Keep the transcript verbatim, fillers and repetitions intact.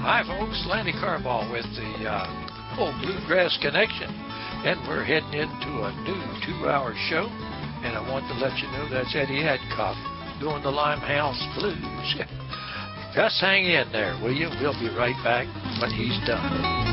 Hi, folks. Lanny Carball with the uh, Old Bluegrass Connection, and we're heading into a new two-hour show. And I want to let you know that's Eddie Adcock doing the Limehouse Blues. Just hang in there, will you? We'll be right back when he's done.